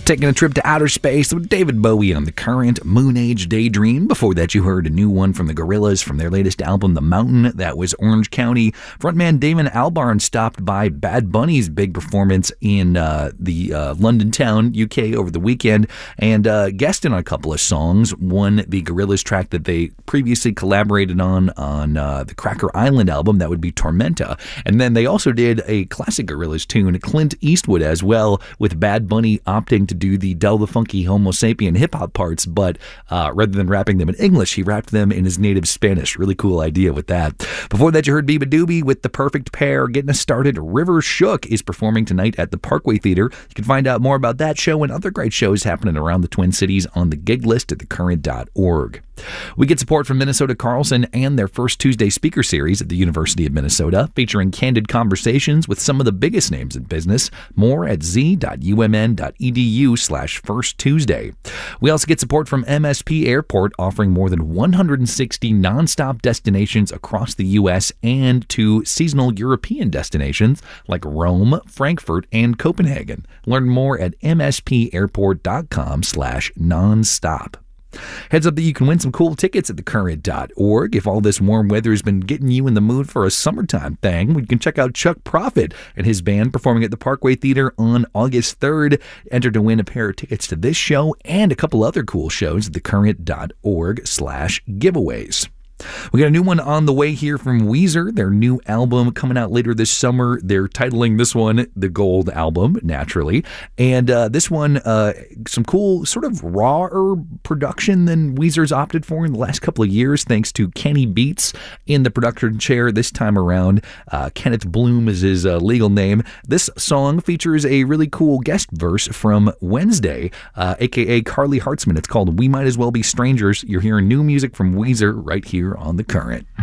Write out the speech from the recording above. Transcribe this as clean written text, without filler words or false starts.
Taking a trip to outer space with David Bowie on The Current, Moon Age Daydream. Before that, you heard a new one from the Gorillaz from their latest album, The Mountain. That was Orange County. Frontman Damon Albarn stopped by Bad Bunny's big performance in the London town, UK, over the weekend, and guested on a couple of songs. One, the Gorillaz track that they previously collaborated on the Cracker Island album, that would be Tormenta. And then they also did a classic Gorillaz tune, Clint Eastwood, as well, with Bad Bunny opting to do the Del the Funky Homo Sapien hip-hop parts, but rather than rapping them in English, he rapped them in his native Spanish. Really cool idea with that. Before that, you heard Biba Doobie with The Perfect Pair. Getting us started, River Shook is performing tonight at the Parkway Theater. You can find out more about that show and other great shows happening around the Twin Cities on the gig list at thecurrent.org. We get support from Minnesota Carlson and their First Tuesday speaker series at the University of Minnesota, featuring candid conversations with some of the biggest names in business. More at z.umn.edu/First Tuesday. We also get support from MSP Airport, offering more than 160 nonstop destinations across the U.S. and to seasonal European destinations like Rome, Frankfurt, and Copenhagen. Learn more at mspairport.com/nonstop. Heads up that you can win some cool tickets at thecurrent.org. If all this warm weather has been getting you in the mood for a summertime thing, we can check out Chuck Prophet and his band performing at the Parkway Theater on August 3rd. Enter to win a pair of tickets to this show and a couple other cool shows at thecurrent.org/giveaways. We got a new one on the way here from Weezer, their new album coming out later this summer. They're titling this one the Gold Album, naturally. And this one, some cool sort of rawer production than Weezer's opted for in the last couple of years, thanks to Kenny Beats in the production chair this time around. Kenneth Bloom is his legal name. This song features a really cool guest verse from Wednesday, a.k.a. Carly Hartzman. It's called We Might As Well Be Strangers. You're hearing new music from Weezer right here on The Current.